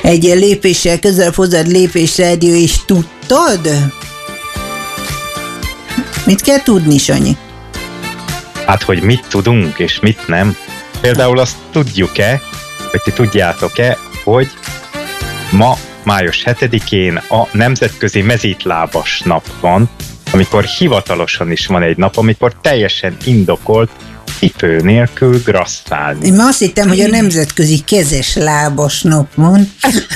egy lépéssel közelebb hozzád lépés rádió, és tudtad? Mit kell tudni, Sanyi? Hát, hogy mit tudunk, és mit nem. Például azt tudjuk-e, hogy ti tudjátok-e, hogy ma, május 7-én a Nemzetközi Mezítlábas Nap van, amikor hivatalosan is van egy nap, amikor teljesen indokolt cipő nélkül grasszálni. Én azt hittem, hogy a Nemzetközi Kezes Lábas Nap van.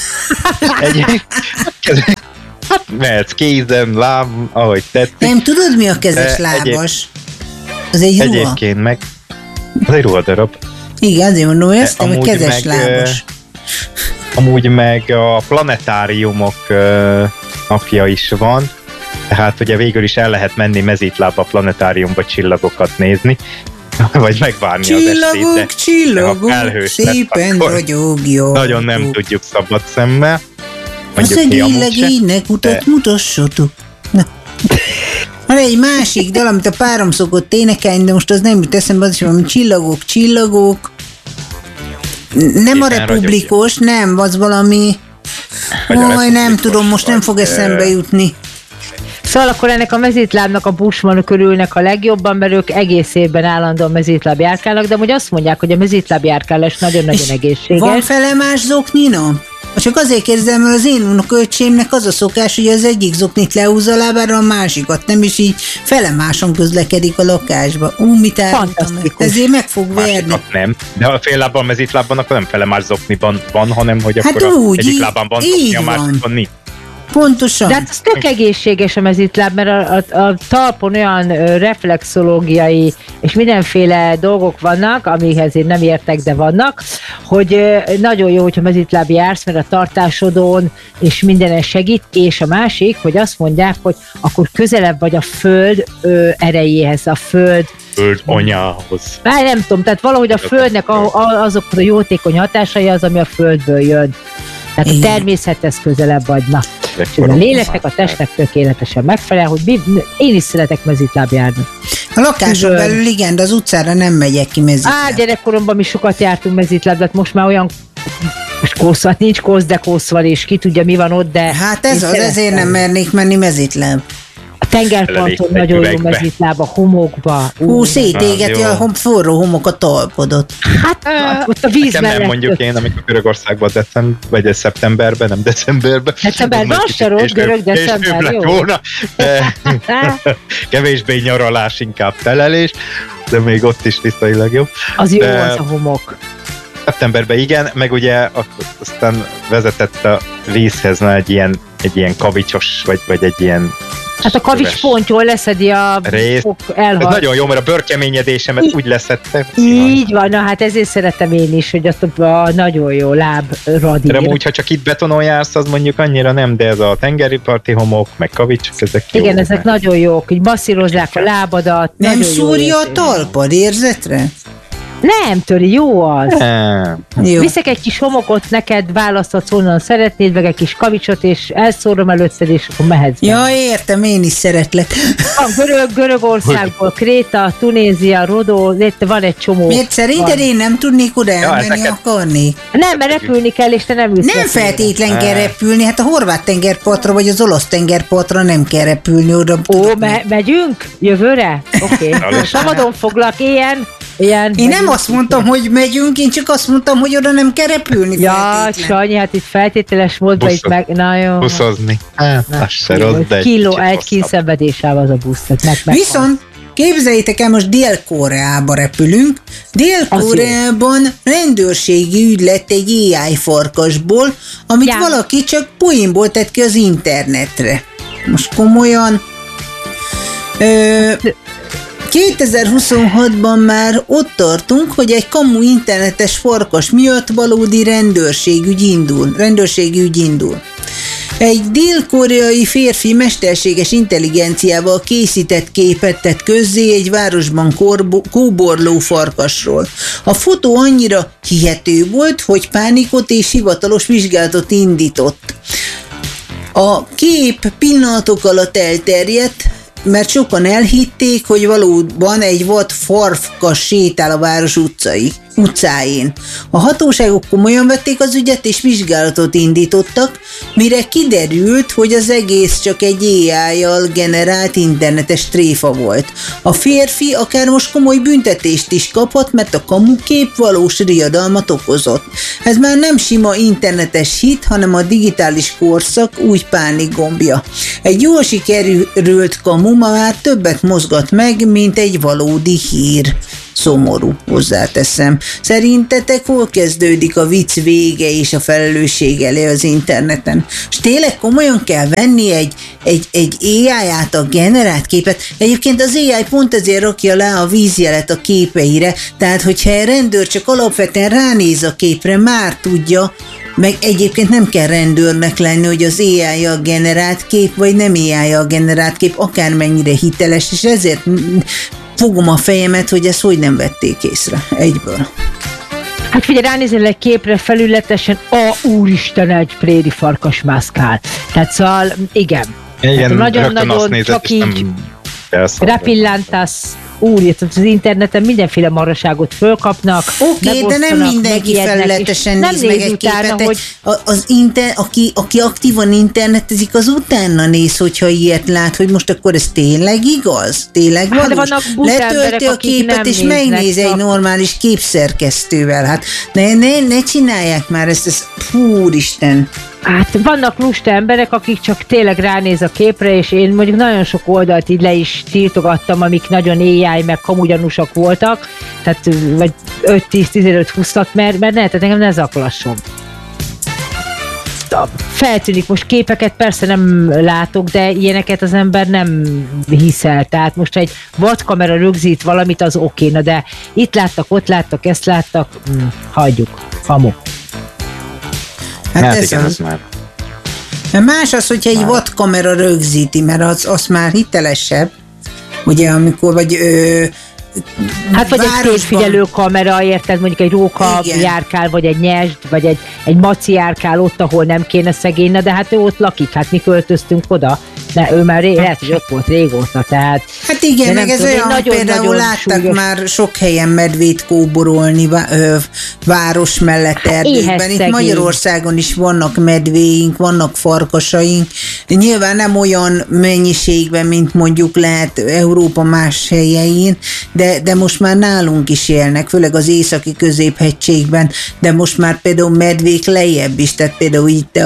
Hát mehetsz kézen, láb, ahogy tetszik. Nem tudod, mi a kezes lábas? Az egy ruha. Egyébként meg az egy ruhadarab. Igen, azért mondom, hogy ezt a kezes lábas. Amúgy meg a planetáriumok napja is van, tehát ugye végül is el lehet menni mezítlábba planetáriumba csillagokat nézni, vagy megvárni csillagok, az estét. Csillagok, szépen ragyogjon. Nagyon nem tudjuk szabad szemmel. A szegény legénynek utat mutassatok. Na. Van egy másik dal, amit a párom szokott énekelni, de most az nem jut eszembe, az is valami csillagok, csillagok. Nem a republikos, nem, az valami... Oj, nem tudom, most nem fog eszembe jutni. Szóval akkor ennek a mezítlábnak a bushmanok örülnek a legjobban, mert ők egész évben állandóan mezítláb járkálnak, de amúgy azt mondják, hogy a mezítláb járkálás nagyon-nagyon egészséges. Van felemás zoknina? Csak azért kérdezem, mert az én unoköcsémnek az a szokás, hogy az egyik zoknit lehúzza a lábára, a másikat nem, és így felemáson közlekedik a lakásba. Mit állítom? Ezért meg fog verni. Nem, de ha fél lábban, mezítlábban, akkor nem felemás zokniban van, hanem hogy hát akkor úgy, egyik lábán van zokni, a másikban nincs. Pontosan. De hát az tök egészséges a mezítláb, mert a talpon olyan reflexológiai és mindenféle dolgok vannak, amihez én nem értek, de vannak, hogy nagyon jó, hogyha mezítláb jársz, mert a tartásodon és mindenen segít, és a másik, hogy azt mondják, hogy akkor közelebb vagy a föld erejéhez, a föld anyához. Nem tudom, tehát valahogy a földnek azok a jótékony hatásai az, ami a földből jön. Tehát a természethez közelebb vagy. Na, a léleknek, a testnek tökéletesen megfelel, hogy én is szeretek mezítláb járni. A lakáson belül igen, de az utcára nem megyek ki mezítláb. Gyerekkoromban mi sokat jártunk mezítláb, de most már olyan kószvat nincs, de kószval, és ki tudja, mi van ott, de... Hát ezért nem mernék menni mezítláb. A tengerparton nagyon jó mezítláb, a homokba. Szétégeti a forró homok a talpodot. Hát ott a víz mellett. Nem mondjuk én, amikor Görögországban vagy szeptemberben, nem decemberben. Szeptemberben az se rossz, görög, december, jó. Volna, kevésbé nyaralás, inkább telelés, de még ott is viszonylag jobb. Az jó, az a homok. Szeptemberben igen, meg ugye aztán vezetett a vízhez egy ilyen kavicsos, vagy egy ilyen... Hát a kavics pont jól leszedi a fok elhalt. Ez nagyon jó, mert a bőrkeményedésemet úgy leszedte. Így van, na hát ezért szeretem én is, hogy azt a nagyon jó láb radír. De úgy, ha csak itt betonon jársz, az mondjuk annyira nem, de ez a tengeriparti homok, meg kavicsok, ezek jó. Igen, ezek nagyon jók, így masszírozzák a lábadat. Nem szúrja a talpad érzetre? Nem, Töri, jó az. Jó. Viszek egy kis homokot, neked választhatsz onnan szeretnéd, meg egy kis kavicsot, és elszórom előtted, és akkor mehetsz. Ja, értem, én is szeretlek. Van Görögországból, Kréta, Tunézia, Rodó, van egy csomó. Miért szerinted én nem tudnék oda elmenni akarni? Nem, mert repülni kell, és te nem ülsz. Nem feltétlen kell repülni, hát a horvát tengerpartra, vagy az olasz tengerpartra nem kell repülni oda. Megyünk? Jövőre? Oké. Szabadon foglak ilyen. Én nem azt mondtam, hogy megyünk, én csak azt mondtam, hogy oda nem kell repülni. Ja, Sanyi, hát itt feltételes módban itt meg... Na jó. Buszozni. Az se rossz, de egy kínszenvedéssel az a busz. Viszont képzeljétek el, most Dél-Koreába repülünk. Dél-Koreában rendőrségi ügy lett egy AI farkasból, amit valaki csak poénból tett ki az internetre. Most komolyan... 2026-ban már ott tartunk, hogy egy kamu internetes farkas miatt valódi rendőrségi ügy indul. Egy dél-koreai férfi mesterséges intelligenciával készített képet tett közzé egy városban kóborló farkasról. A fotó annyira hihető volt, hogy pánikot és hivatalos vizsgálatot indított. A kép pillanatok alatt elterjedt, mert sokan elhitték, hogy valóban egy vad farkas sétál a város utcai. utcáin. A hatóságok komolyan vették az ügyet, és vizsgálatot indítottak, mire kiderült, hogy az egész csak egy AI-jal generált internetes tréfa volt. A férfi akár most komoly büntetést is kaphat, mert a kamukép valós riadalmat okozott. Ez már nem sima internetes hit, hanem a digitális korszak új pánikgombja. Egy jól sikerült kamu ma már többet mozgat meg, mint egy valódi hír. Szomorú, hozzáteszem. Szerintetek hol kezdődik a vicc vége és a felelősség elé az interneten? És tényleg komolyan kell venni egy AI által generált képet? Egyébként az AI pont ezért rakja le a vízjelet a képeire, tehát hogyha egy rendőr csak alapvetően ránéz a képre, már tudja, meg egyébként nem kell rendőrnek lenni, hogy az AI-jal generált kép, vagy nem AI-jal generált kép, akármennyire hiteles, és ezért fogom a fejemet, hogy ezt hogy nem vették észre egyből. Hát figyelj, ránézel egy képre felületesen, úristen, egy préri farkas mászkál. Tehát szóval, igen. Igen, nagyon-nagyon csak így repillantász, az interneten mindenféle maraságot fölkapnak. Oké, de nem mindenki felületesen néz meg egy képet. Hogy... aki aktívan internetezik, az utána néz, hogyha ilyet lát, hogy most akkor ez tényleg igaz? Tényleg valós? Letölti a képet, és megnéz egy normális képszerkesztővel. Hát ne csinálják már ezt úristen. Hát vannak lusta emberek, akik csak tényleg ránéz a képre, és én mondjuk nagyon sok oldalt így le is tiltogattam, amik nagyon AI, meg kamugyanúsak voltak, tehát vagy 5-10-15-20-at, mert ne, tehát engem ne zaklasson. Feltűnik, most képeket persze nem látok, de ilyeneket az ember nem hiszel. Tehát most egy vadkamera rögzít valamit, az oké, na de itt láttak, ott láttak, ezt láttak, hagyjuk, hamu. Hát ez igen, az már. Más az, hogyha egy vadkamera rögzíti, mert az már hitelesebb, ugye, amikor vagy hát vagy egy térfigyelő kamera, érted, mondjuk egy róka járkál, vagy egy nyesd, vagy egy maci járkál ott, ahol nem kéne szegény, de hát ő ott lakik, hát mi költöztünk oda, de ő már lehet, hogy ott volt régóta, tehát... Hát igen, meg ez olyan, hogy például láttak már sok helyen medvét kóborolni város mellett erdőkben. Itt Magyarországon is vannak medvéink, vannak farkasaink, nyilván nem olyan mennyiségben, mint mondjuk lehet Európa más helyein, de most már nálunk is élnek, főleg az északi középhegységben, de most már például medvék lejjebb is, tehát például itt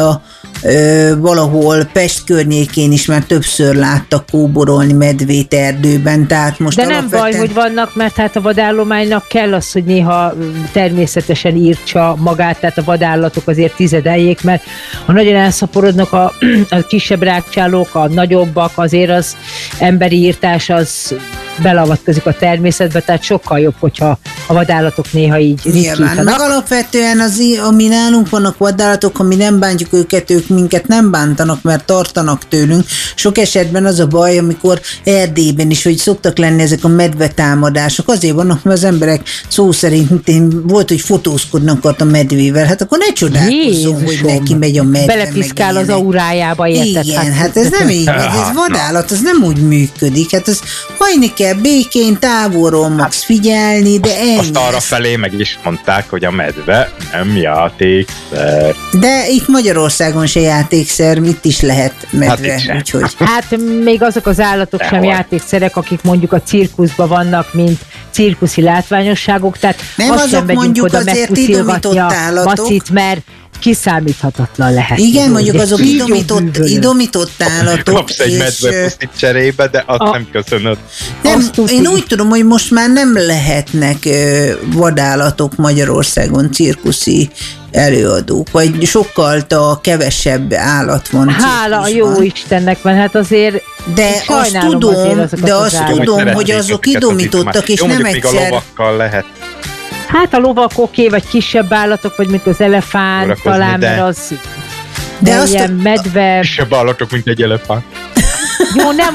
valahol Pest környékén is már többször láttak kóborolni medvét erdőben, tehát most de nem baj, hogy vannak, mert hát a vadállománynak kell az, hogy néha természetesen írtsa magát, tehát a vadállatok azért tizedeljék, mert ha nagyon elszaporodnak a kisebb rákcsálók, a nagyobbak, azért az emberi írtás az belavatkozik a természetbe, tehát sokkal jobb, hogyha a vadállatok néha így ritkítanak. Meg alapvetően ami nálunk vannak vadállatok, ami nem bántjuk őket, ők minket nem bántanak, mert tartanak tőlünk. Sok esetben az a baj, amikor Erdélyben is, hogy szoktak lenni ezek a medvetámadások, azért vannak, mert az emberek szó szerint volt, hogy fotózkodnak a medvével, hát akkor ne csodálkozzon, hogy neki megy a medve. Belepiszkál az aurájába, érted? Igen, hát ez nem így, ez vadállat, az nem úgy működik, hát ez hajni kell békén, távolról max figyelni, de ennyi. Azt arra felé meg is mondták, hogy a medve nem játékszer. De itt Magyarországon se játékszer, mit is lehet medve, hát úgyhogy. Hát még azok az állatok sem játékszerek, akik mondjuk a cirkuszban vannak, mint cirkuszi látványosságok, tehát nem azt sem megyünk oda megpuszilgatni a macit, mert kiszámíthatatlan lehet. Igen, mondjuk azok idomított állatok. Kapsz egy medvepuszit cserébe, de azt nem köszönöd. Nem, én úgy tudom, hogy most már nem lehetnek vadállatok Magyarországon, cirkuszi előadók, vagy sokkal kevesebb állat van. Hála a jó Istennek, mert hát azért de azt tudom, hogy azok idomítottak, és nem egyszer. Még a lovakkal lehet. Hát a lovak oké, vagy kisebb állatok, vagy mint az elefánt, talán, mert az de azt ilyen medve... Kisebb állatok, mint egy elefánt. Jó, nem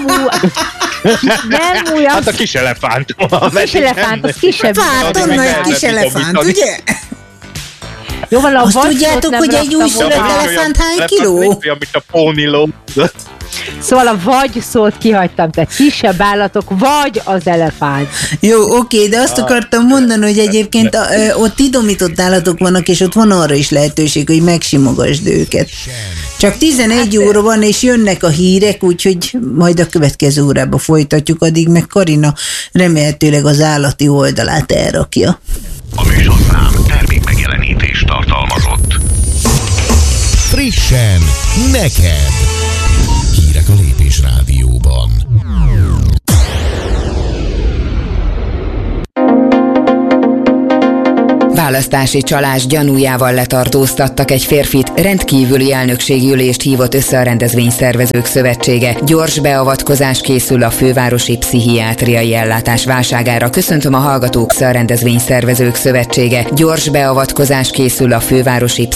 új. Hát a kis elefánt. A kis elefánt, az kisebb. Párton, egy kis elefánt, ugye? Jó, van, azt tudjátok, hogy egy újszülött elefánt hány kiló? Amit a póniló. Szóval a vagy szót kihagytam, tehát kisebb állatok, vagy az elefánt. Jó, oké, de azt akartam mondani, hogy egyébként ott idomított állatok vannak, és ott van arra is lehetőség, hogy megsimogasd őket. Csak 11 óra van, és jönnek a hírek, úgyhogy majd a következő órában folytatjuk, addig meg Karina remélhetőleg az állati oldalát elrakja. A műsorszám termékmegjelenítést tartalmazott. Frissen, neked! Hírek a Lépés Rádióban. Választási csalás gyanújával letartóztattak egy férfit, rendkívüli elnökségi ülést hívott össze a Rendezvényszervezők Szövetsége. Gyors beavatkozás készül a fővárosi pszichiátriai ellátás válságára. Köszöntöm a hallgatók, a Rendezvényszervezők Szövetsége. Gyors beavatkozás készül a fővárosi